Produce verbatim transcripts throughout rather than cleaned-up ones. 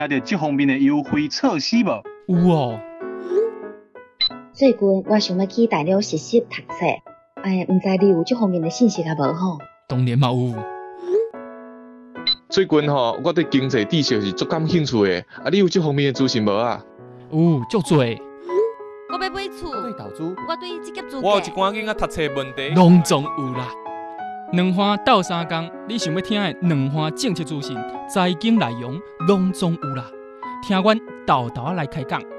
听到这方面的优惠措施无？ 有哦。 最近我想要去大陆实习读册，哎，唔知你有这方面的信息啊无吼？ 当然嘛有。 最近吼，我对经济知识是足感兴趣的，啊，你有这方面的资讯无啊？ 有，足多。 我要买厝， 我对投资， 我对职业资格， 我有一寡囡仔读册问题， 拢总有啦。两花斗三工，你想要听的两花政策资讯、财经内容，拢总有啦。听阮豆豆来开讲。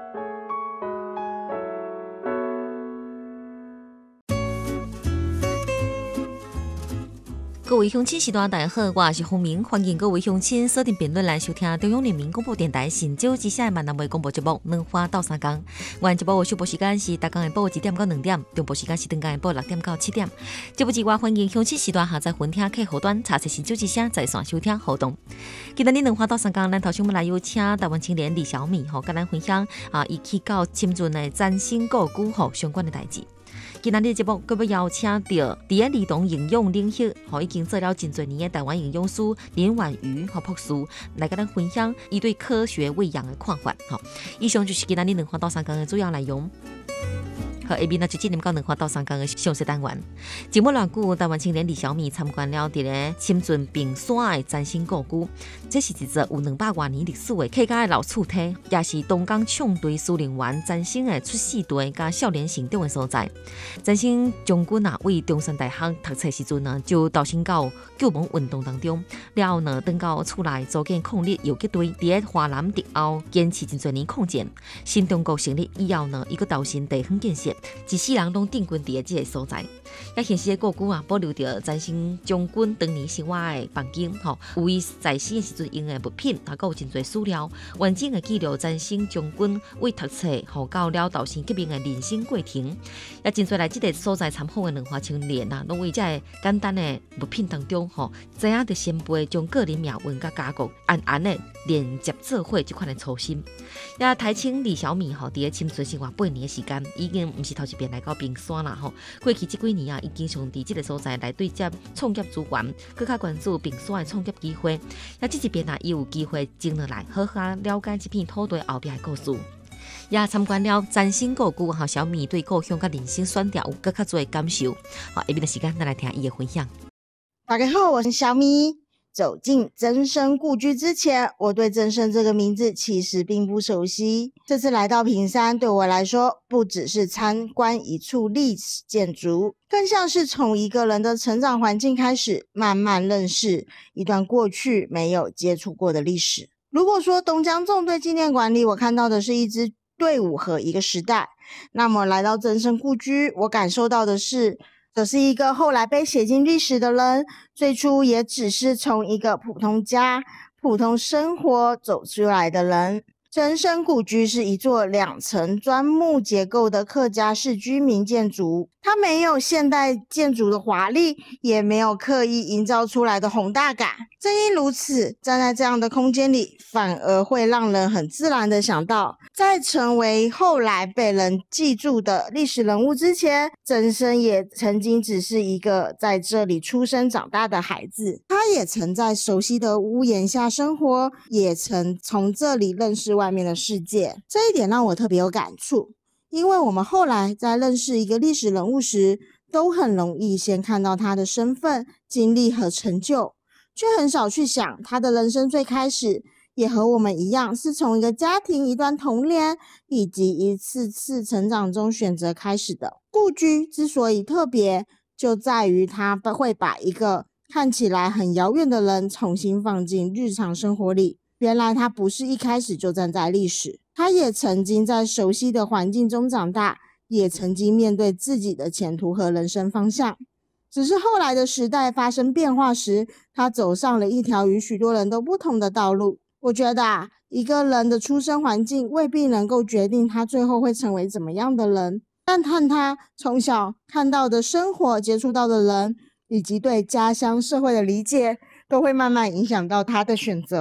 各位乡亲时代大家好，我是洪明，欢迎各位乡亲锁定评论来收听中央人民广播电台新州之声的闽南话广播节目《两花斗三工》。原节目的首播时间是逐天下晡一点到两点，中播时间是顿间下晡六点到七点。节目之外，欢迎乡亲时代下载分听客户端查询新州之声在线收听互动。今日两花斗三工，咱头先要来邀请台湾青年李小米吼，跟咱分享啊，伊去到深圳的占星故居吼相关的代志。今日的节目，佮要邀请到伫咧儿童营养领域，吼已经做了真侪年的台湾营养师林婉瑜和博士来跟咱分享伊对科学喂养的看法。吼，以上就是今日两花斗三工的主要内容。和 A B 那就今年到两花斗三工的详细单元。节目偌久，台湾青年李小米参观了伫咧深圳平山的占星故居，这是一座有两百多年历史的客家的老厝体，也是东港枪队司令员占星的出世地加少年成长的所在。占星将军啊，为中山大学读册时阵呢，就投身到救亡运动当中，了后呢，回到厝内组建抗日游击队，伫咧华南敌后坚持真侪年抗战。新中国成立以后呢，伊个投身地方建设。一世人拢定居伫咧即个所在，也现实的故居啊，保留着占星将军当年生活的房间，吼，有伊在世的时阵用的物品，啊，还有真侪资料，完整的记录占星将军为读册，吼，到了投身革命的人生过程，也真侪来即个所在参访的两花青年啊，拢为这个简单的物品当中，吼，知影着先辈将个人命运甲家国安安的连接做伙即款的初心。也台青李小米吼，伫咧深圳生活八年的时间，已经毋是头一遍来到平山啦吼。过去这几年啊，已经常伫即个所在来对接创业资源，更加关注平山的创业机会。也即一遍啊，伊有机会进落来，好好了解这片土地后壁的故事。也参观了占星故居，哈，小米对故乡甲人生选择有更较多的感受。好，下面的时间咱来听伊的分享。 大家好，我是小米。走进真身故居之前，我对真身这个名字其实并不熟悉。这次来到平山，对我来说，不只是参观一处历史建筑，更像是从一个人的成长环境开始，慢慢认识一段过去没有接触过的历史。如果说东江纵队纪念馆里，我看到的是一支队伍和一个时代，那么来到真身故居，我感受到的是这是一个后来被写进历史的人，最初也只是从一个普通家、普通生活走出来的人。真身故居是一座两层砖木结构的客家式居民建筑，它没有现代建筑的华丽，也没有刻意营造出来的宏大感。正因如此，站在这样的空间里，反而会让人很自然的想到，在成为后来被人记住的历史人物之前，真身也曾经只是一个在这里出生长大的孩子。他也曾在熟悉的屋檐下生活，也曾从这里认识外面的世界。这一点让我特别有感触，因为我们后来在认识一个历史人物时，都很容易先看到他的身份、经历和成就，却很少去想他的人生最开始也和我们一样，是从一个家庭、一段童年以及一次次成长中选择开始的。故居之所以特别，就在于它会把一个看起来很遥远的人重新放进日常生活里。原来他不是一开始就站在历史，他也曾经在熟悉的环境中长大，也曾经面对自己的前途和人生方向。只是后来的时代发生变化时，他走上了一条与许多人都不同的道路。我觉得啊，一个人的出生环境未必能够决定他最后会成为怎么样的人，但看他从小看到的生活、接触到的人，以及对家乡社会的理解，都会慢慢影响到他的选择。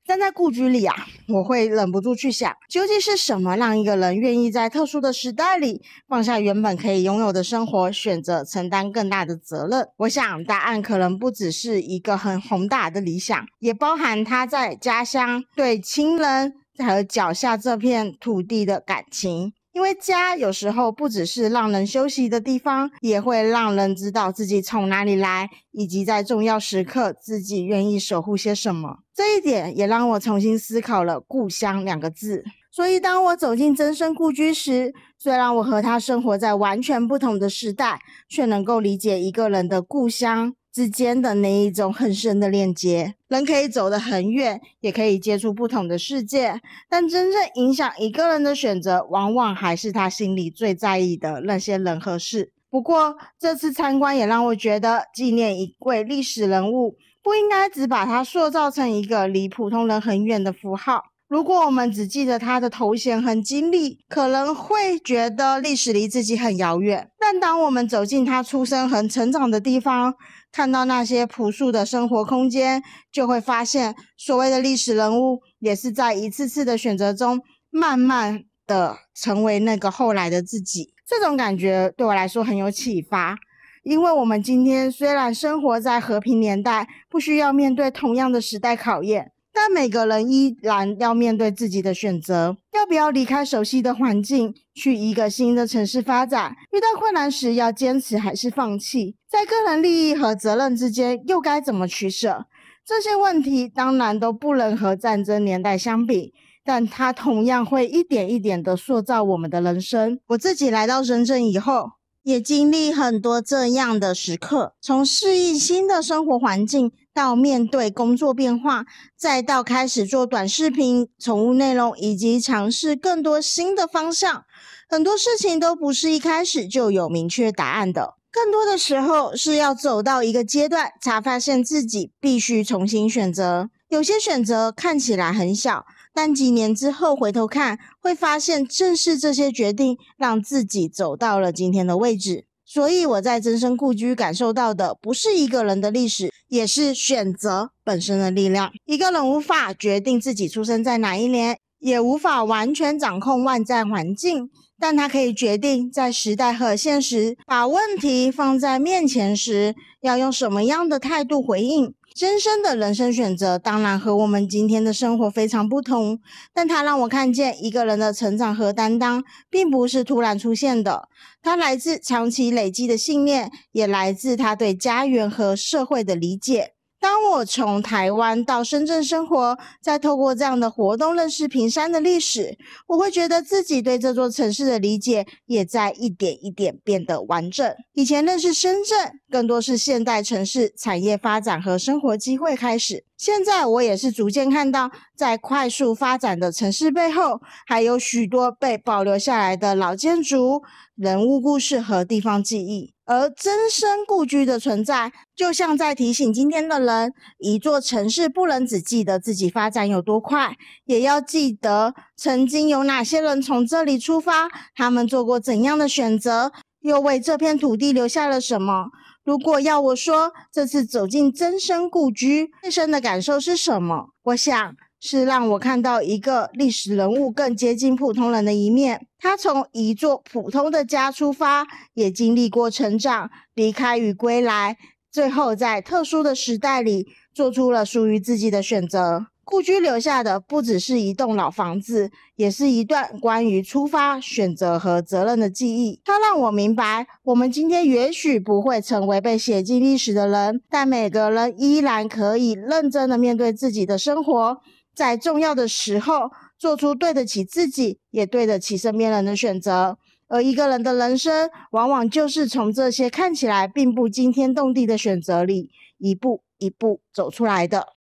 但在故居里啊，我会忍不住去想，究竟是什么让一个人愿意在特殊的时代里放下原本可以拥有的生活，选择承担更大的责任？我想答案可能不只是一个很宏大的理想，也包含他在家乡对亲人和脚下这片土地的感情。因为家有时候不只是让人休息的地方，也会让人知道自己从哪里来，以及在重要时刻自己愿意守护些什么。这一点也让我重新思考了故乡两个字。所以当我走进曾生故居时，虽然我和他生活在完全不同的时代，却能够理解一个人的故乡之间的那一种很深的链接。人可以走得很远，也可以接触不同的世界，但真正影响一个人的选择，往往还是他心里最在意的那些人和事。不过这次参观也让我觉得，纪念一位历史人物，不应该只把他塑造成一个离普通人很远的符号。如果我们只记得他的头衔和经历，可能会觉得历史离自己很遥远。但当我们走进他出生和成长的地方，看到那些朴素的生活空间，就会发现所谓的历史人物，也是在一次次的选择中，慢慢的成为那个后来的自己。这种感觉对我来说很有启发，因为我们今天虽然生活在和平年代，不需要面对同样的时代考验，但每个人依然要面对自己的选择，要不要离开熟悉的环境，去一个新的城市发展？遇到困难时要坚持还是放弃？在个人利益和责任之间又该怎么取舍？这些问题当然都不能和战争年代相比，但它同样会一点一点地塑造我们的人生。我自己来到深圳以后，也经历很多这样的时刻，从适应新的生活环境，到面对工作变化，再到开始做短视频、宠物内容，以及尝试更多新的方向。很多事情都不是一开始就有明确答案的，更多的时候是要走到一个阶段，才发现自己必须重新选择。有些选择看起来很小，但几年之后回头看，会发现正是这些决定让自己走到了今天的位置。所以我在曾生故居感受到的不是一个人的历史，也是选择本身的力量。一个人无法决定自己出生在哪一年，也无法完全掌控外在环境，但他可以决定在时代和现实把问题放在面前时，要用什么样的态度回应。曾生的人生选择当然和我们今天的生活非常不同，但它让我看见一个人的成长和担当并不是突然出现的，它来自长期累积的信念，也来自他对家园和社会的理解。当我从台湾到深圳生活，再透过这样的活动认识屏山的历史，我会觉得自己对这座城市的理解也在一点一点变得完整。以前认识深圳更多是现代城市产业发展和生活机会开始，现在我也是逐渐看到在快速发展的城市背后，还有许多被保留下来的老建筑、人物故事和地方记忆。而曾生故居的存在，就像在提醒今天的人，一座城市不能只记得自己发展有多快，也要记得曾经有哪些人从这里出发，他们做过怎样的选择，又为这片土地留下了什么。如果要我说，这次走进曾生故居，最深的感受是什么？我想是让我看到一个历史人物更接近普通人的一面。他从一座普通的家出发，也经历过成长、离开与归来，最后在特殊的时代里做出了属于自己的选择。故居留下的不只是一栋老房子，也是一段关于出发、选择和责任的记忆。它让我明白，我们今天也许不会成为被写进历史的人，但每个人依然可以认真的面对自己的生活，在重要的时候做出对得起自己，也对得起身边人的选择。而一个人的人生，往往就是从这些看起来并不惊天动地的选择里，一步一步走出来的。